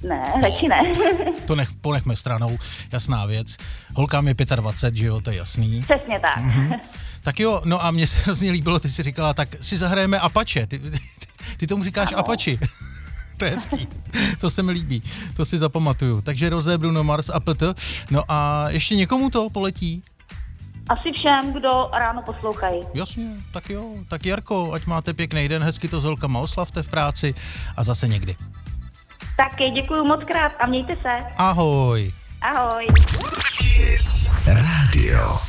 Ne, radši ne. To ponechme stranou, jasná věc. Holkám je 25, že jo, to je jasný. Přesně tak. Tak jo, no a mně se hrozně líbilo, ty jsi říkala, tak si zahrajeme Apache. Ty tomu říkáš Ano. Apache. To je hezký, to se mi líbí, to si zapamatuju. Takže Rosé, Bruno Mars a PT. No a ještě někomu to poletí? Asi všem, kdo ráno poslouchají. Jasně, tak jo. Tak Jarko, ať máte pěkný den, hezky to s holkama oslavte v práci a zase někdy. Taky děkuju moc krát a mějte se. Ahoj. Ahoj. Kiss Radio.